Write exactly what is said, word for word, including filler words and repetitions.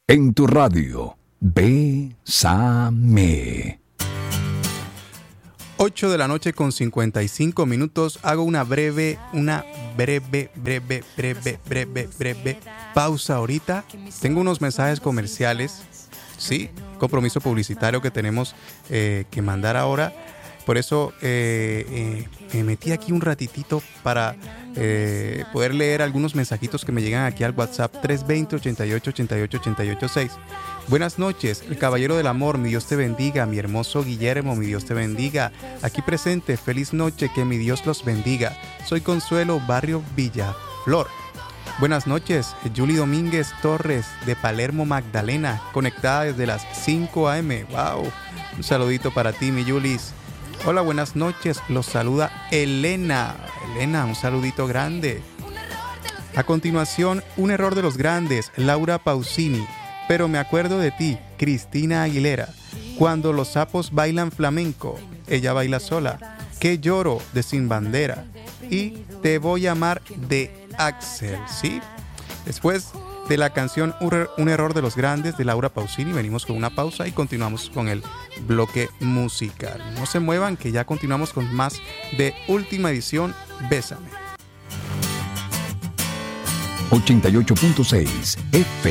En tu radio, Bésame. ocho de la noche con cincuenta y cinco minutos. Hago una breve, una breve, breve, breve, breve, breve pausa ahorita. Tengo unos mensajes comerciales, sí, compromiso publicitario que tenemos eh, que mandar ahora. Por eso eh, eh, me metí aquí un ratitito para eh, poder leer algunos mensajitos que me llegan aquí al WhatsApp tres dos cero, ochenta y ocho, ochenta y ocho, ochenta y ocho seis. Buenas noches, el caballero del amor, mi Dios te bendiga, mi hermoso Guillermo, mi Dios te bendiga. Aquí presente, feliz noche, que mi Dios los bendiga. Soy Consuelo, barrio Villaflor. Buenas noches, Julie Domínguez Torres de Palermo, Magdalena, conectada desde las cinco a.m. Wow, un saludito para ti, mi Julis. Hola, buenas noches, los saluda Elena. Elena, un saludito grande. A continuación, un error de los grandes, Laura Pausini. Pero me acuerdo de ti, Cristina Aguilera. Cuando los sapos bailan flamenco, ella baila sola. Que lloro, de Sin Bandera. Y Te voy a amar, de Axel, ¿sí? Después de la canción Un error de los grandes de Laura Pausini, venimos con una pausa y continuamos con el bloque musical. No se muevan, que ya continuamos con más de Última Edición Bésame. ochenta y ocho punto seis F